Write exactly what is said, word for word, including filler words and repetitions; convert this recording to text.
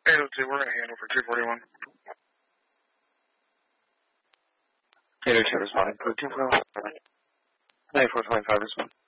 eight oh two, we're going to handle for two forty-one. eight oh two responding for two forty-one. ninety-four twenty-five respond.